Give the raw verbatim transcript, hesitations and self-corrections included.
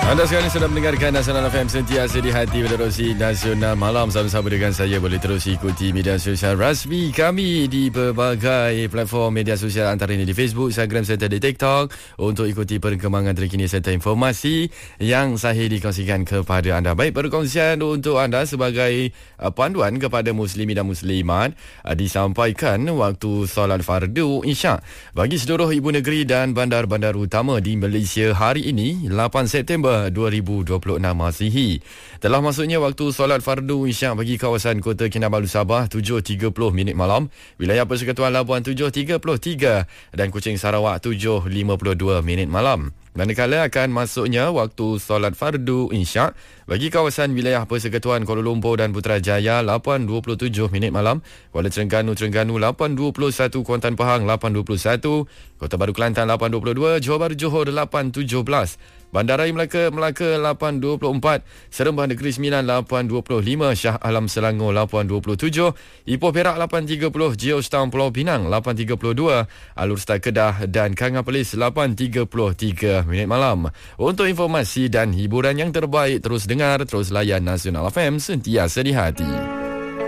Anda sekarang sedang mendengarkan Nasional F M, sentiasa di hati menerusi Nasional Malam. Sama-sama dengan saya, boleh terus ikuti media sosial rasmi kami di berbagai platform media sosial, antaranya di Facebook, Instagram serta di TikTok, untuk ikuti perkembangan terkini serta informasi yang sahih dikongsikan kepada anda. Baik, perkongsian untuk anda sebagai uh, panduan kepada muslimin dan muslimat uh, disampaikan waktu solat fardu Isyak bagi seluruh ibu negeri dan bandar-bandar utama di Malaysia hari ini, lapan September dua ribu dua puluh enam Masihi. Telah masuknya waktu solat fardu Isyak bagi kawasan Kota Kinabalu Sabah tujuh tiga puluh minit malam, wilayah Persekutuan Labuan tujuh tiga puluh tiga dan Kuching Sarawak tujuh lima puluh dua minit malam. Manakala akan masuknya waktu solat fardu Isyak bagi kawasan wilayah Persekutuan Kuala Lumpur dan Putrajaya lapan dua puluh tujuh minit malam, Kuala Terengganu Terengganu lapan dua puluh satu, Kuantan Pahang lapan dua puluh satu, Kota Baru Kelantan lapan dua puluh dua, Johor Bahru Johor lapan tujuh belas, Bandaraya Melaka Melaka lapan dua puluh empat, Seremban Negeri Sembilan lapan dua puluh lima, Shah Alam Selangor lapan dua puluh tujuh, Ipoh Perak lapan tiga puluh, Georgetown Pulau Pinang lapan tiga puluh dua, Alor Setar Kedah dan Kanga Perlis lapan tiga puluh tiga minit malam. Untuk informasi dan hiburan yang terbaik, terus dengar, terus layan Nasional F M, sentiasa di hati.